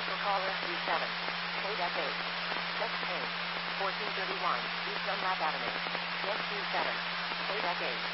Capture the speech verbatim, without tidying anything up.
Special caller three seven. Code F eight. Text eight. fourteen thirty-one. East Dunlap Avenue. Guest two seven. Code F eight.